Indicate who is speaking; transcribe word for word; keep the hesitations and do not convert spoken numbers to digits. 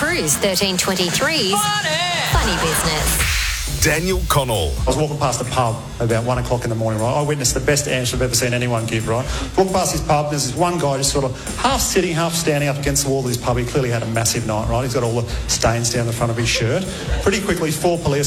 Speaker 1: Cruise thirteen twenty-three's Funny, Funny Business.
Speaker 2: Daniel Connell.
Speaker 3: I was walking past a pub about one o'clock in the morning, right? I witnessed the best answer I've ever seen anyone give, right? Walked past this pub, there's this one guy just sort of half sitting, half standing up against the wall of this pub. He clearly had a massive night, right? He's got all the stains down the front of his shirt. Pretty quickly, four police